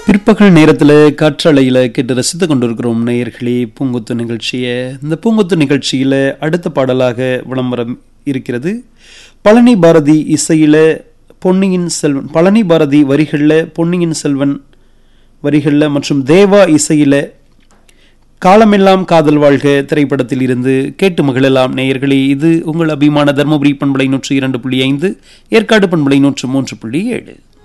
பிற்பகல் நேரத்தில் காற்றலையில் கேட்டு ரசித்து கொண்டிருக்கிறோம் நேயர்களே பூங்கொத்து நிகழ்ச்சியை. இந்த பூங்கொத்து நிகழ்ச்சியில் அடுத்த பாடலாக விளம்பரம் இருக்கிறது. பழனி பாரதி இசையில் பொன்னியின் செல்வன், பழனி பாரதி வரிகளில் பொன்னியின் செல்வன் வரிகளில் மற்றும் தேவா இசையில் காலமெல்லாம் காதல் வாழ்க திரைப்படத்தில் இருந்து கேட்டு மகிழலாம் நேயர்களே. இது உங்கள் அபிமான தர்மபுரி பண்பலை 102.5, ஏற்காடு பண்பலை 103.7.